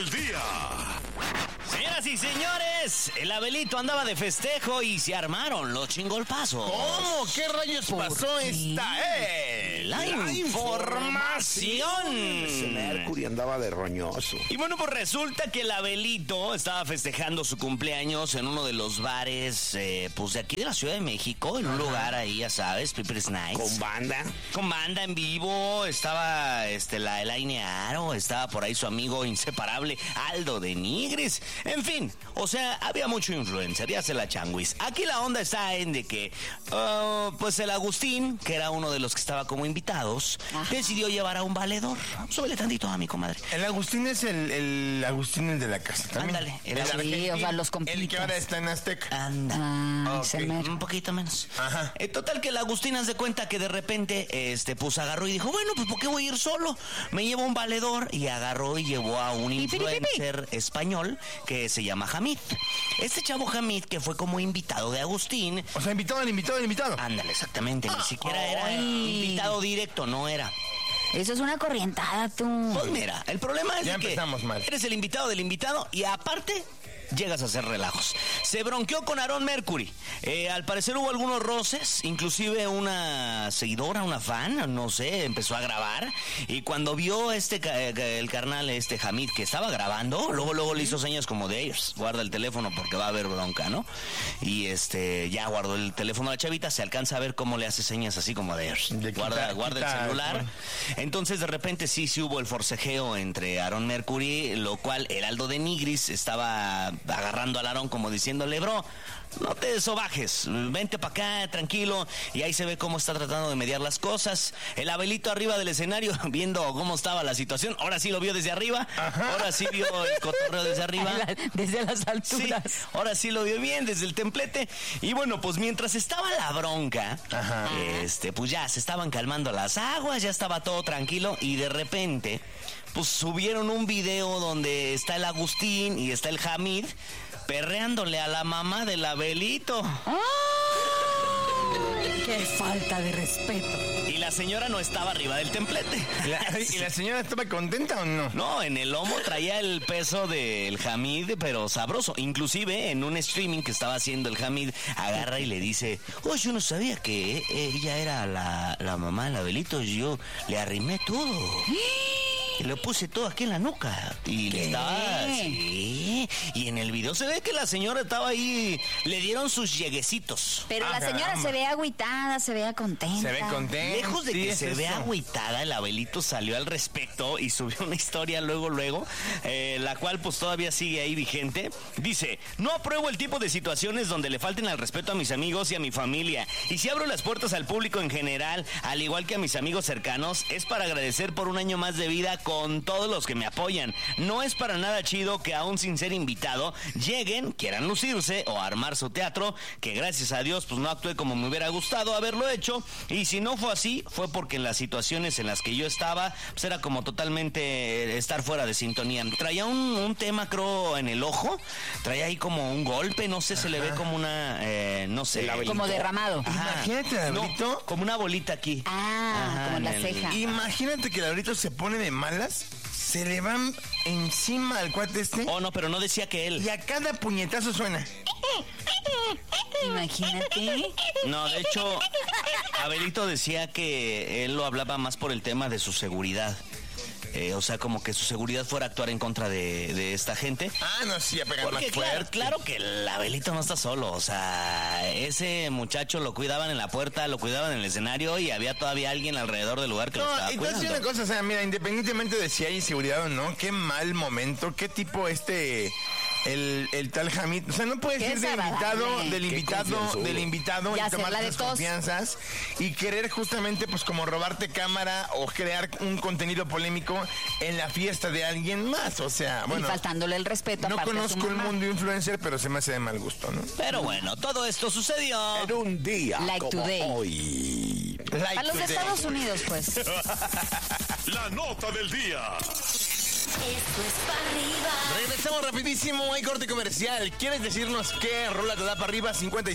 del día. Señoras y señores, el Abelito andaba de festejo y se armaron los chingolpazos. ¿Cómo? ¿Qué rayos pasó esta? La información. Ese Mercury andaba de roñoso. Y bueno, pues resulta que el Abelito estaba festejando su cumpleaños en uno de los bares, pues de aquí de la Ciudad de México, en un lugar ahí, ya sabes, Piper's Nights. ¿Con banda? Con banda en vivo, estaba la Elaine Aro, estaba por ahí su amigo inseparable Aldo de Nigris. En fin, o sea, había mucho influencer, ya se la changuis. Aquí la onda está en de que, pues el Agustín, que era uno de los que estaba como invitados, decidió llevar a un valedor. Súbele tantito a mi comadre. El Agustín es el Agustín el de la casa también. Ándale, Sí, o sea, los compitas. El que ahora está en Azteca. Anda. Ese mero. Un poquito menos. Ajá. Total que el Agustín hace cuenta que de repente, pues agarró y dijo, bueno, pues ¿por qué voy a ir solo? Me llevo un valedor y agarró y llevó a un influencer español que se llama Hamid. Este chavo Hamid, que fue como invitado de Agustín. O sea, invitado al invitado al invitado. Ándale, exactamente. Ni siquiera era invitado directo, no era. Eso es una corrientada, tú. Pues mira, el problema es Ya de que empezamos mal. eres el invitado del invitado y aparte llegas a hacer relajos. Se bronqueó con Aaron Mercury. Al parecer hubo algunos roces, inclusive una seguidora, una fan, no sé, empezó a grabar y cuando vio el carnal Hamid que estaba grabando, luego le hizo señas como de ellos, guarda el teléfono porque va a haber bronca, ¿no? Y ya guardó el teléfono a la chavita, se alcanza a ver cómo le hace señas así como de guarda el celular. Entonces de repente sí hubo el forcejeo entre Aaron Mercury, lo cual el Aldo de Nigris estaba agarrando al Aarón como diciéndole, bro, no te desobajes, vente para acá, tranquilo. Y ahí se ve cómo está tratando de mediar las cosas. El Abelito arriba del escenario, viendo cómo estaba la situación. Ahora sí lo vio desde arriba. Ajá. Ahora sí vio el cotorreo desde arriba. Desde las alturas. Sí, ahora sí lo vio bien, desde el templete. Y bueno, pues mientras estaba la bronca, pues ya se estaban calmando las aguas, ya estaba todo tranquilo. Y de repente, pues subieron un video donde está el Agustín y está el Hamid perreándole a la mamá del Abelito. ¡Qué falta de respeto! Y la señora no estaba arriba del templete. ¿Y la señora estaba contenta o no? No, en el lomo traía el peso del Hamid, pero sabroso. Inclusive en un streaming que estaba haciendo el Hamid, agarra y le dice, yo no sabía que ella era la mamá del Abelito. Yo le arrimé todo. Y le puse todo aquí en la nuca. Y le estaba... Sí. Y en el video se ve que la señora estaba ahí... Le dieron sus lleguecitos. Pero la señora se ve agüitada, se ve contenta. Se ve contenta. Lejos de que se vea eso. agüitada, el Abelito salió al respecto y subió una historia luego, la cual pues todavía sigue ahí vigente. Dice, no apruebo el tipo de situaciones donde le falten al respeto a mis amigos y a mi familia. Y si abro las puertas al público en general, al igual que a mis amigos cercanos, es para agradecer por un año más de vida con todos los que me apoyan. No es para nada chido que aún sin ser invitado, lleguen, quieran lucirse o armar su teatro, que gracias a Dios pues no actué como me hubiera gustado haberlo hecho. Y si no fue así, fue porque en las situaciones en las que yo estaba, pues era como totalmente estar fuera de sintonía. Traía un tema, creo, en el ojo, traía ahí como un golpe, no sé, se le ve como una, no sé. Como derramado. Imagínate el Abelito. No, como una bolita aquí. Como en la ceja. Imagínate que el Abelito se pone de malas, se le van encima al cuate Oh, no, pero no decía que él. y a cada puñetazo suena. Imagínate. No, de hecho, Abelito decía que él lo hablaba más por el tema de su seguridad. O sea, como que su seguridad fuera a actuar en contra de esta gente. No, sí, a pegar más Porque fuerte. claro que el Abelito no está solo. O sea, ese muchacho lo cuidaban en la puerta, lo cuidaban en el escenario y había todavía alguien alrededor del lugar que lo estaba y te cuidando. voy a decir una cosa, o sea, mira, independientemente de si hay inseguridad o no, qué mal momento, qué tipo el tal Hamid, o sea, no puedes ir del invitado Ya y tomar la de las tos. confianzas y querer justamente pues como robarte cámara o crear un contenido polémico en la fiesta de alguien más, o sea, bueno. Y faltándole el respeto. No aparte a su conozco el mamá. mundo influencer, pero se me hace de mal gusto, ¿no? Pero bueno, todo esto sucedió En un día Like como today. hoy. A los de Estados Unidos, pues. La nota del día. Esto es para arriba. Regresamos rapidísimo, hay corte comercial. ¿Quieres decirnos qué rola te da para arriba?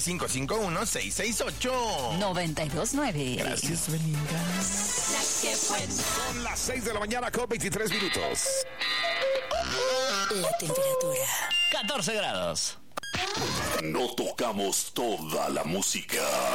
5551-668. 92.9. Gracias, Belinda. La que fue. Son las 6 de la mañana con 23 minutos. La temperatura. 14 grados. No tocamos toda la música.